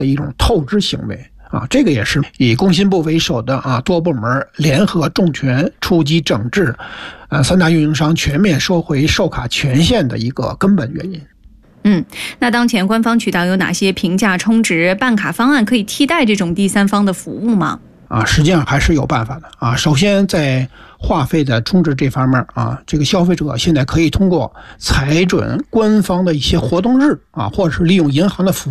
的一种透支行为啊，这个也是以工信部为首的多部门联合重拳出击整治3大运营商全面收回授卡权限的一个根本原因。 那当前官方渠道有哪些平价充值办卡方案可以替代这种第三方的服务吗？ 实际上还是有办法的首先在话费的充值这方面这个消费者现在可以通过采准官方的一些活动日或者是利用银行的服务